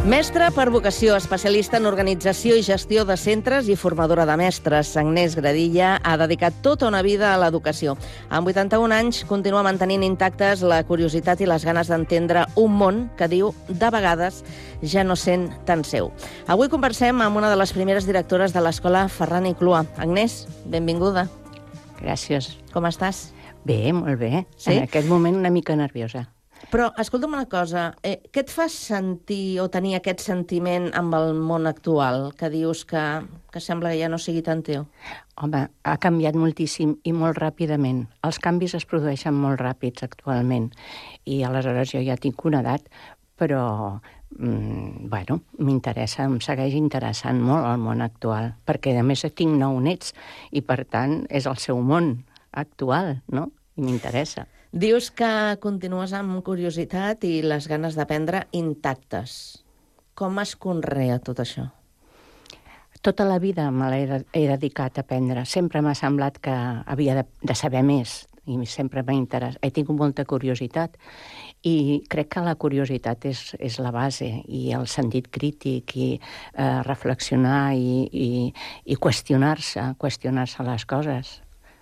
Mestra per vocació, especialista en organització i gestió de centres i formadora de mestres. Agnès Gradilla ha dedicat tota una vida a l'educació. Amb 81 anys continua mantenint intactes la curiositat i les ganes d'entendre un món que diu, de vegades, ja no sent tan seu. Avui conversem amb una de les primeres directores de l'escola Ferran i Clua. Agnès, benvinguda. Gràcies. Com estàs? Bé, molt bé. Sí? En aquest moment una mica nerviosa. Però, escolta'm una cosa, què et fa sentir o tenir aquest sentiment amb el món actual, que dius que sembla que ja no sigui tan teu? Home, ha canviat moltíssim i molt ràpidament. Els canvis es produeixen molt ràpids actualment i aleshores jo ja tinc una edat, però m'interessa, em segueix interessant molt el món actual, perquè a més tinc 9 nets i per tant és el seu món actual, no? I m'interessa. Dius que continues amb curiositat i les ganes d'aprendre intactes. Com es conrea tot això? Tota la vida me l'he dedicat a aprendre. Sempre m'ha semblat que havia de saber més i sempre m'ha interessat. He tingut molta curiositat i crec que la curiositat és la base i el sentit crític i reflexionar i qüestionar-se les coses.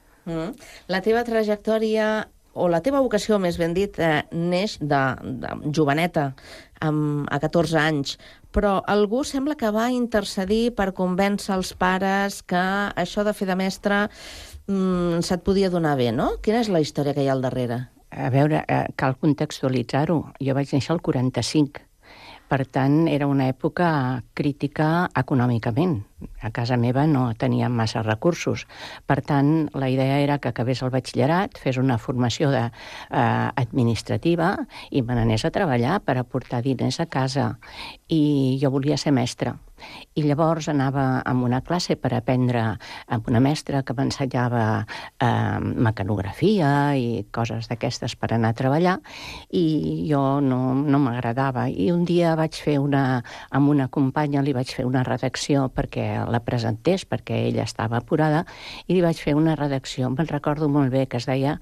La teva trajectòria o la teva vocació, més ben dit, neix de joveneta, a 14 anys, però algú sembla que va intercedir per convèncer els pares que això de fer de mestre se't podia donar bé, no? Quina és la història que hi ha al darrere? A veure, cal contextualitzar-ho. Jo vaig néixer al 45. Per tant, era una època crítica econòmicament. A casa meva no teníem massa recursos. Per tant, la idea era que acabés el batxillerat, fes una formació administrativa i me n'anés a treballar per aportar diners a casa. I jo volia ser mestra. I llavors anava a una classe per aprendre amb una mestra que m'ensenyava mecanografia i coses d'aquestes per anar a treballar i jo no m'agradava. I un dia vaig fer amb una companya li vaig fer una redacció perquè la presentés, perquè ella estava apurada, i li vaig fer una redacció, me'n recordo molt bé, que es deia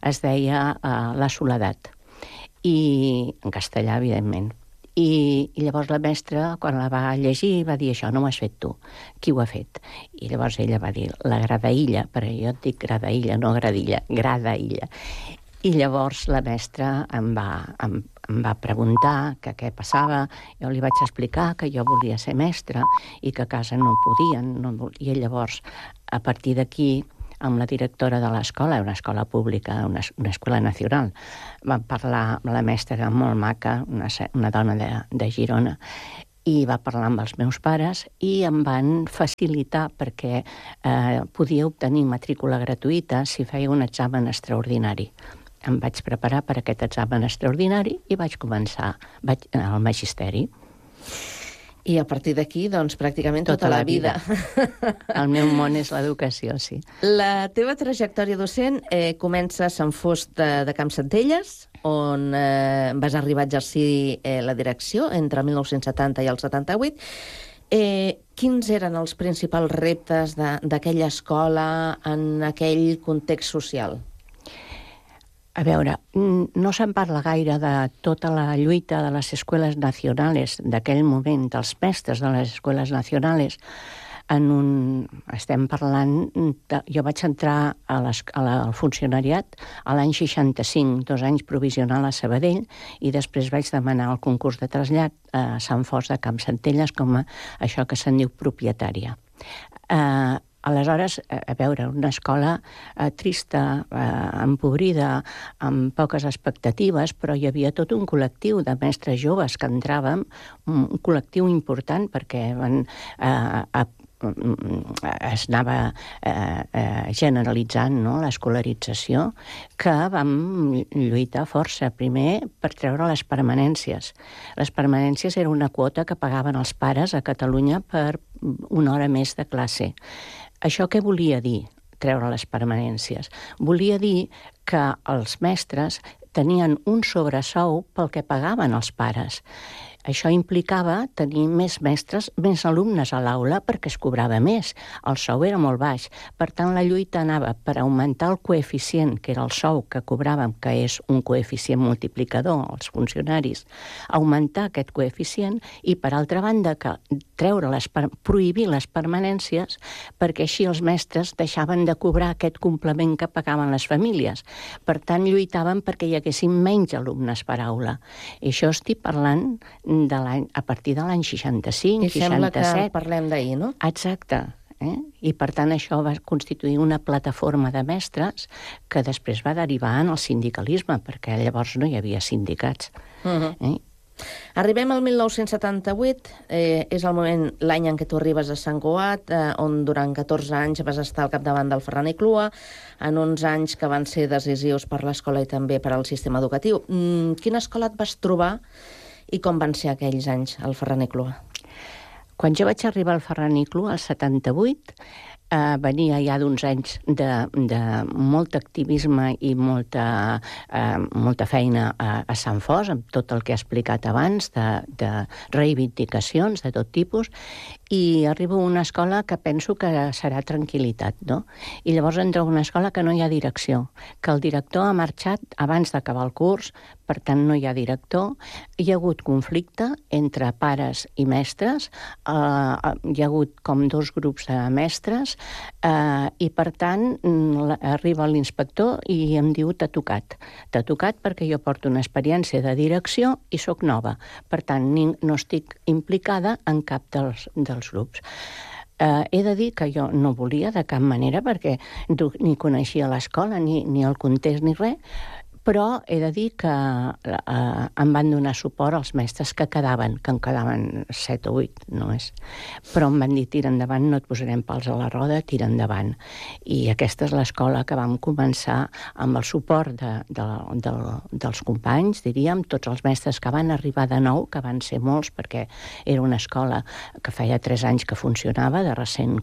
La soledat, i en castellà, evidentment. I llavors la mestra, quan la va llegir, va dir això, no ho has fet tu, qui ho ha fet? I llavors ella va dir la gradaïlla, però jo et dic gradaïlla, no gradilla, gradaïlla. I llavors la mestra em va preguntar que què passava, jo li vaig explicar que jo volia ser mestra i que a casa no podien, i llavors, a partir d'aquí, amb la directora de l'escola, una escola pública, una escola nacional, vam parlar amb la mestra, era molt maca, una dona de Girona, i va parlar amb els meus pares i em van facilitar perquè podia obtenir matrícula gratuïta si feia un examen extraordinari. Em vaig preparar per aquest examen extraordinari i vaig començar al magisteri. I a partir d'aquí, doncs, pràcticament tota la vida. El meu món és l'educació, sí. La teva trajectòria docent comença a Sant Fost de Campsentelles, on vas arribar a exercir la direcció entre el 1970 i el 78. Quins eren els principals reptes d'aquella escola en aquell context social? A veure, no se'n parla gaire de tota la lluita de les escoles nacionals d'aquell moment, dels mestres de les escoles nacionals. Estem parlant... Jo vaig entrar al funcionariat a l'any 65, 2 anys provisional a Sabadell, i després vaig demanar el concurs de trasllat a Sant Fost de Campsentelles com això que se'n diu propietària. Aleshores, a veure, una escola trista, empobrida, amb poques expectatives, però hi havia tot un col·lectiu de mestres joves que entràvem, un col·lectiu important perquè es anava generalitzant, no?, l'escolarització, que vam lluitar força. Primer, per treure les permanències. Les permanències era una quota que pagaven els pares a Catalunya per una hora més de classe. Això què volia dir, treure les permanències? Volia dir que els mestres tenien un sobresou pel que pagaven els pares. això implicava tenir més mestres, més alumnes a l'aula perquè es cobrava més. El sou era molt baix. Per tant, la lluita anava per augmentar el coeficient, que era el sou que cobràvem, que és un coeficient multiplicador als funcionaris, augmentar aquest coeficient i, per altra banda, prohibir les permanències perquè així els mestres deixaven de cobrar aquest complement que pagaven les famílies. Per tant, lluitaven perquè hi haguessin menys alumnes per aula. I això estic parlant a partir de l'any 65, 67. I sembla que parlem d'ahir, no? Exacte. I, per tant, això va constituir una plataforma de mestres que després va derivar en el sindicalisme, perquè llavors no hi havia sindicats. Arribem al 1978, és l'any en què tu arribes a Sant Cugat, on durant 14 anys vas estar al capdavant del Ferran i Clua, en uns anys que van ser decisius per l'escola i també per al sistema educatiu. Quina escola et vas trobar i com van ser aquells anys al Ferran i Clua? Quan jo vaig arribar al Ferran i Clua, al 78, venia ja d'uns anys de molt activisme i molta feina a Sant Fos, amb tot el que he explicat abans, de reivindicacions de tot tipus, i arribo a una escola que penso que serà tranquil·litat, no? I llavors entro a una escola que no hi ha direcció, que el director ha marxat abans d'acabar el curs, per tant no hi ha director, hi ha hagut conflicte entre pares i mestres, hi ha hagut com dos grups de mestres, i per tant arriba l'inspector i em diu t'ha tocat perquè jo porto una experiència de direcció i sóc nova, per tant no estic implicada en cap dels grups. He de dir que jo no volia de cap manera perquè ni coneixia l'escola ni el context ni res, però he de dir que em van donar suport els mestres que en quedaven 7 o 8 només, però em van dir tira endavant, no et posarem pals a la roda, tira endavant. I aquesta és l'escola que vam començar amb el suport dels companys, diríem, tots els mestres que van arribar de nou, que van ser molts perquè era una escola que feia 3 anys que funcionava, de recent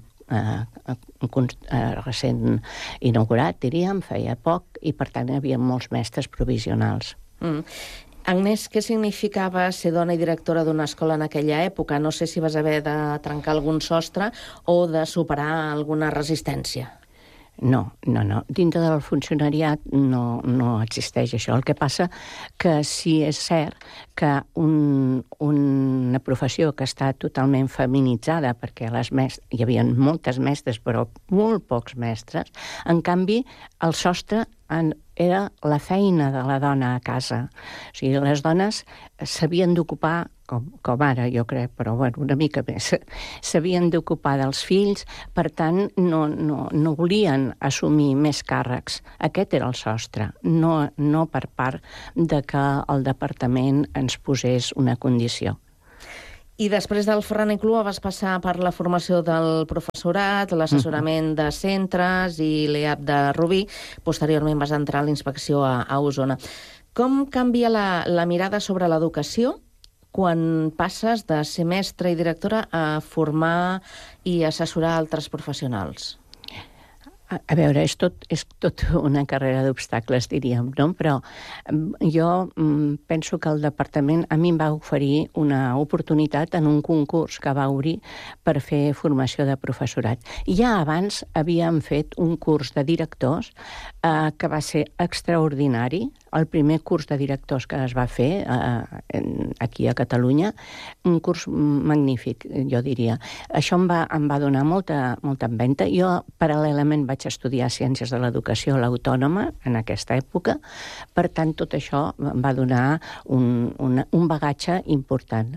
inaugurat, diríem, feia poc, i per tant hi havia molts mestres provisionals. Agnès, què significava ser dona i directora d'una escola en aquella època? No sé si vas haver de trencar algun sostre o de superar alguna resistència. No. Dintre del funcionariat no existeix això. El que passa que sí és cert que una professió que està totalment feminitzada, perquè hi havia moltes mestres, però molt pocs mestres, en canvi, el sostre era la feina de la dona a casa. O sigui, les dones s'havien d'ocupar, com ara, jo crec, però bueno, una mica més, s'havien d'ocupar dels fills, per tant, no volien assumir més càrrecs. Aquest era el sostre, no per part de que el departament ens posés una condició. I després del Ferran i Clua vas passar per la formació del professorat, l'assessorament de centres i l'EAP de Rubí. Posteriorment vas entrar a la inspecció a Osona. Com canvia la mirada sobre l'educació quan passes de ser mestra i directora a formar i assessorar altres professionals? A veure, és tot una carrera d'obstacles, diríem, no? Però jo penso que el departament a mi em va oferir una oportunitat en un concurs que va obrir per fer formació de professorat. Ja abans havíem fet un curs de directors que va ser extraordinari, el primer curs de directors que es va fer aquí a Catalunya, un curs magnífic, jo diria. Això em va donar molta empenta. Jo, paral·lelament, vaig estudiar Ciències de l'Educació a l'Autònoma en aquesta època, per tant, tot això em va donar un bagatge important.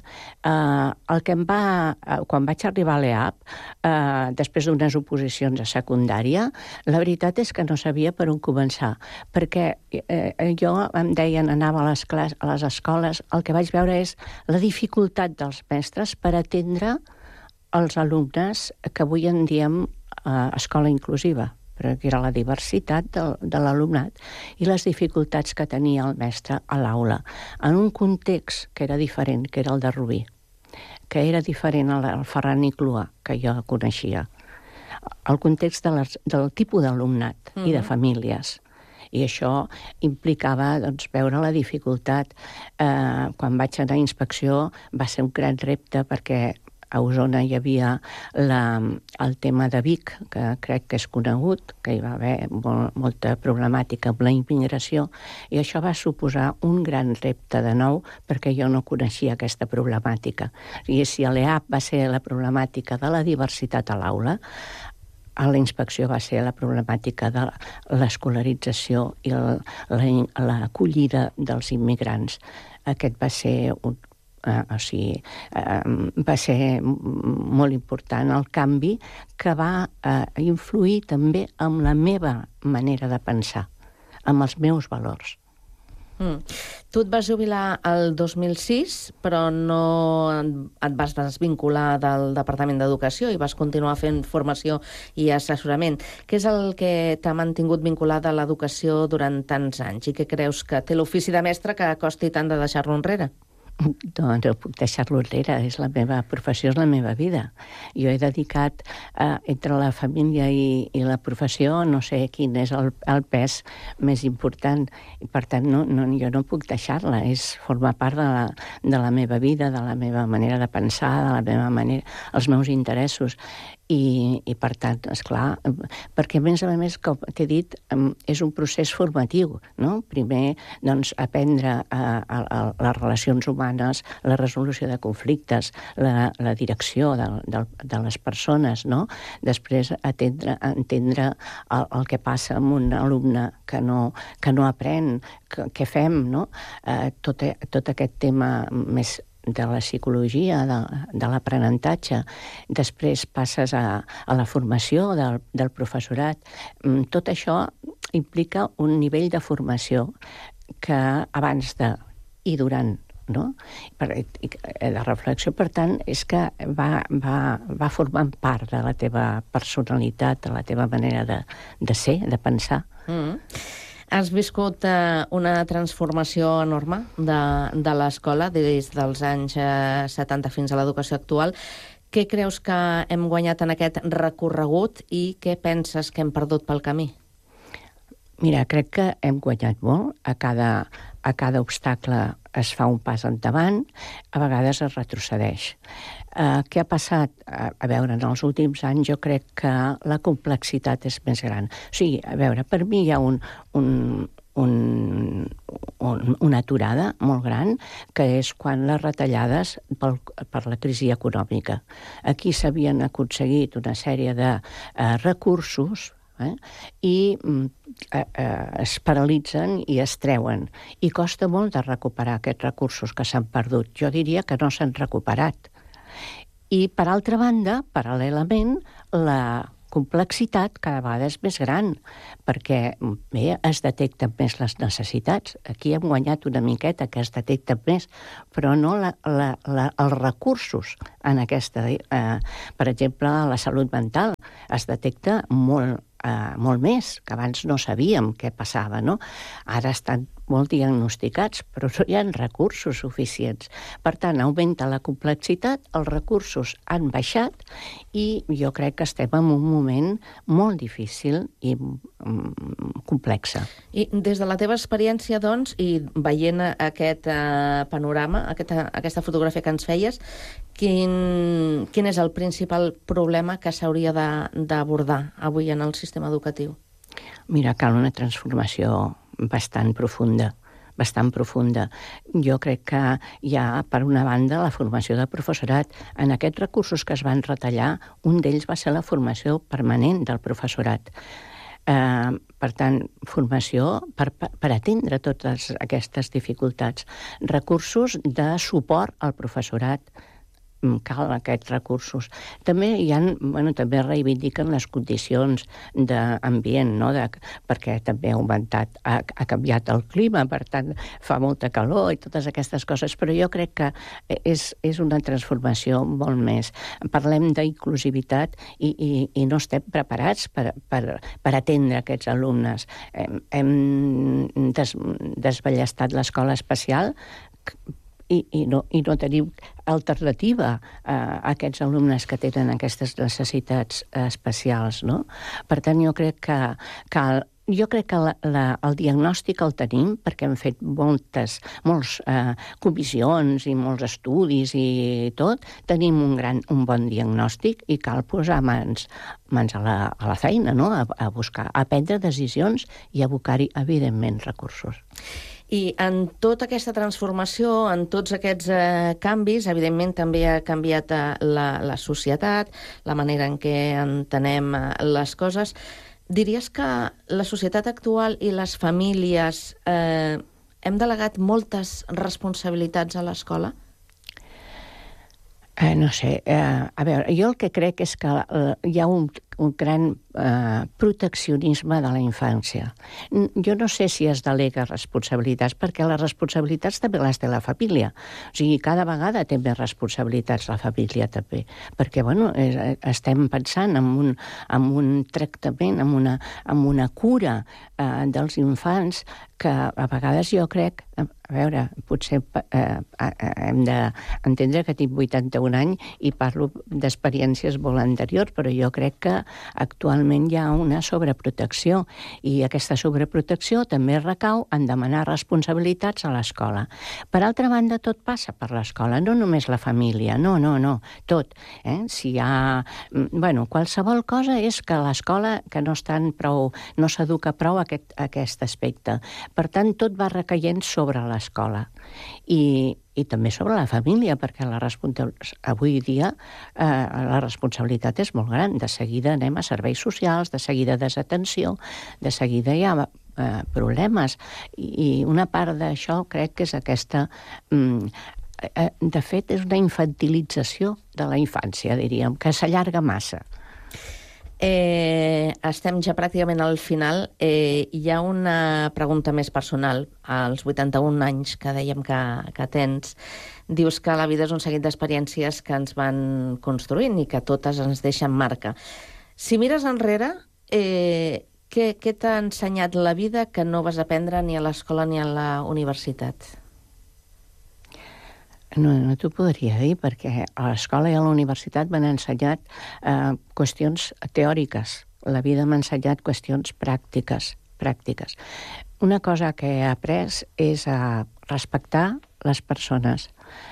Quan vaig arribar a l'EAP, després d'unes oposicions a secundària, la veritat és que no sabia per on començar, perquè jo em deien, anava a les escoles, el que vaig veure és la dificultat dels mestres per atendre els alumnes que avui en diem escola inclusiva, perquè era la diversitat de l'alumnat i les dificultats que tenia el mestre a l'aula, en un context que era diferent, que era el de Rubí, que era diferent al Ferran i Clua, que jo coneixia, el context del tipus d'alumnat i de famílies. I això implicava veure la dificultat. Quan vaig anar a inspecció va ser un gran repte perquè a Osona hi havia el tema de Vic, que crec que és conegut, que hi va haver molta problemàtica amb la immigració, i això va suposar un gran repte de nou, perquè jo no coneixia aquesta problemàtica. I si a l'EAP va ser la problemàtica de la diversitat a l'aula, a la inspecció va ser la problemàtica de l'escolarització i l'acollida dels immigrants. Aquest va ser va ser molt important el canvi que va influir també en la meva manera de pensar, amb els meus valors. Tu et vas jubilar el 2006, però no et vas desvincular del Departament d'Educació i vas continuar fent formació i assessorament. Què és el que t'ha mantingut vinculada a l'educació durant tants anys i què creus que té l'ofici de mestre que costi tant de deixar-lo enrere? No puc deixar-lo enrere, és la meva professió, és la meva vida. Jo he dedicat, entre la família i la professió, no sé quin és el pes més important, i per tant jo no puc deixar-la, és formar part de la meva vida, de la meva manera de pensar, de la meva manera, els meus interessos. I per tant, esclar, perquè a més, com t'he dit, és un procés formatiu, no? Primer, doncs, aprendre les relacions humanes, la resolució de conflictes, la direcció de les persones, no? Després, entendre el que passa amb un alumne que no aprèn, què fem, no? Tot aquest tema més de la psicologia, de l'aprenentatge. Després passes a la formació del professorat. Tot això implica un nivell de formació que abans i durant, no? La reflexió, per tant, és que va formant part de la teva personalitat, de la teva manera de ser, de pensar. Has viscut una transformació enorme de l'escola des dels anys 70 fins a l'educació actual. Què creus que hem guanyat en aquest recorregut i què penses que hem perdut pel camí? Mira, crec que hem guanyat molt. A cada obstacle es fa un pas endavant, a vegades es retrocedeix. Què ha passat? A veure, en els últims anys jo crec que la complexitat és més gran. O sigui, a veure, per mi hi ha una aturada molt gran, que és quan les retallades per la crisi econòmica. Aquí s'havien aconseguit una sèrie de recursos i es paralitzen i es treuen. I costa molt de recuperar aquests recursos que s'han perdut. Jo diria que no s'han recuperat. I, per altra banda, paral·lelament, la complexitat cada vegada és més gran, perquè bé, es detecten més les necessitats. Aquí hem guanyat una miqueta, que es detecten més, però no els recursos en aquesta... Per exemple, la salut mental es detecta molt més, que abans no sabíem què passava, no? Ara estan molt diagnosticats, però no hi ha recursos suficients. Per tant, augmenta la complexitat, els recursos han baixat i jo crec que estem en un moment molt difícil i complex. I des de la teva experiència, doncs, i veient aquest panorama, aquesta fotografia que ens feies, quin és el principal problema que s'hauria d'abordar avui en el sistema educatiu? Mira, cal una transformació bastant profunda. Jo crec que hi ha, per una banda, la formació del professorat. En aquests recursos que es van retallar, un d'ells va ser la formació permanent del professorat. Per tant, formació per atendre totes aquestes dificultats. Recursos de suport al professorat. Cal aquests recursos. També també reivindiquen les condicions d'ambient, no? Perquè també ha canviat el clima, per tant fa molta calor i totes aquestes coses, però jo crec que és una transformació molt més. Parlem d'inclusivitat i no estem preparats per atendre aquests alumnes. Hem desballestat l'escola especial i no tenim alternativa a aquests alumnes que tenen aquestes necessitats especials, no? Per tant, jo crec que cal jo crec que el diagnòstic el tenim perquè hem fet moltes comissions i molts estudis i tot. Tenim un bon diagnòstic i cal posar mans a la feina, no? A buscar, a prendre decisions i abocar-hi, evidentment, recursos. I en tota aquesta transformació, en tots aquests canvis, evidentment també ha canviat la societat, la manera en què entenem les coses. Diries que la societat actual i les famílies hem delegat moltes responsabilitats a l'escola? No sé, a veure, jo el que crec és que hi ha un gran proteccionisme de la infància. Jo no sé si es delega responsabilitats, perquè les responsabilitats també les té la família. O sigui, cada vegada té més responsabilitats la família també, perquè, bueno, estem pensant en un tractament, en una cura dels infants que a vegades jo crec, a veure, potser hem d'entendre que tinc 81 anys i parlo d'experiències molt anteriors, però jo crec que actualment hi ha una sobreprotecció i aquesta sobreprotecció també recau en demanar responsabilitats a l'escola. Per altra banda, tot passa per l'escola, no només la família, no, tot. Si hi ha... Bueno, qualsevol cosa és que l'escola que no s'educa prou a aquest aspecte. Per tant, tot va recaient sobre l'escola. I també sobre la família, perquè avui dia la responsabilitat és molt gran. De seguida anem a serveis socials, de seguida desatenció, de seguida hi ha problemes. I una part d'això crec que és aquesta... De fet, és una infantilització de la infància, diríem, que s'allarga massa. Estem ja pràcticament al final. Hi ha una pregunta més personal. Als 81 anys que dèiem que tens, dius que la vida és un seguit d'experiències que ens van construint i que totes ens deixen marca. Si mires enrere, què t'ha ensenyat la vida que no vas aprendre ni a l'escola ni a la universitat? No t'ho podria dir, perquè a l'escola i a la universitat m'han ensenyat qüestions teòriques. La vida m'ha ensenyat qüestions pràctiques. Una cosa que he après és a respectar les persones.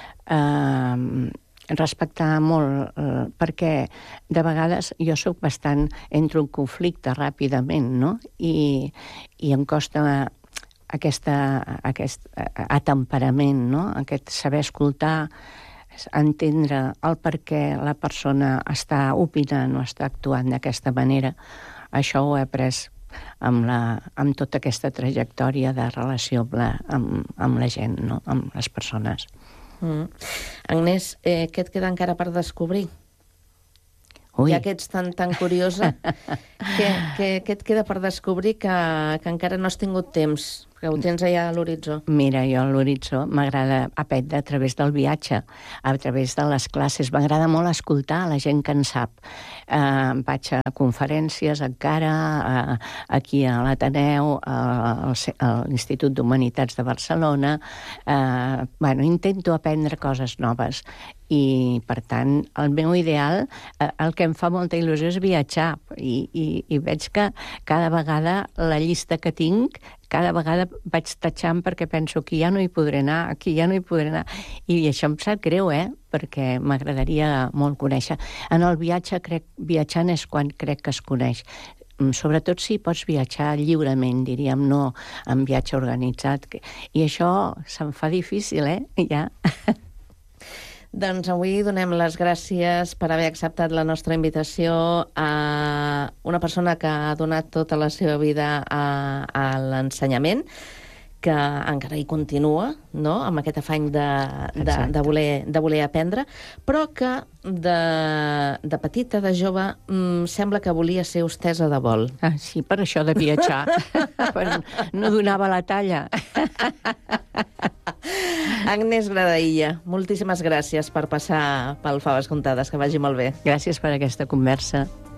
Respectar molt, perquè de vegades jo soc bastant... entro en conflicte ràpidament, no? I em costa... aquest atemperament, no? Aquest saber escoltar, entendre el per què la persona està opinant o està actuant d'aquesta manera. Això ho he après amb tota aquesta trajectòria de relació amb la gent, no? Amb les persones. Agnès, què et queda encara per descobrir? Ja que ets tan curiosa, què et queda per descobrir que encara no has tingut temps, que ho tens allà a l'horitzó? Mira, jo a l'horitzó m'agrada aprendre a través del viatge, a través de les classes. M'agrada molt escoltar la gent que en sap. Vaig a conferències encara, aquí a l'Ateneu, a l'Institut d'Humanitats de Barcelona. Intento aprendre coses noves. I, per tant, el meu ideal, el que em fa molta il·lusió és viatjar. I veig que cada vegada la llista que tinc, cada vegada vaig tatxant perquè penso que ja no hi podré anar, aquí ja no hi podré anar. I això em sap greu, perquè m'agradaria molt conèixer. En el viatge, viatjant és quan crec que es coneix. Sobretot si pots viatjar lliurement, diríem, no en viatge organitzat. I això se'm fa difícil, ja. Doncs avui donem les gràcies per haver acceptat la nostra invitació a una persona que ha donat tota la seva vida a l'ensenyament, que encara hi continua, no?, amb aquest afany de voler aprendre, però que de petita, de jove, sembla que volia ser hostessa de vol. Sí, per això de viatjar. No donava la talla. Agnès Gradaïlla, moltíssimes gràcies per passar pel Faves Contades, que vagi molt bé. Gràcies per aquesta conversa.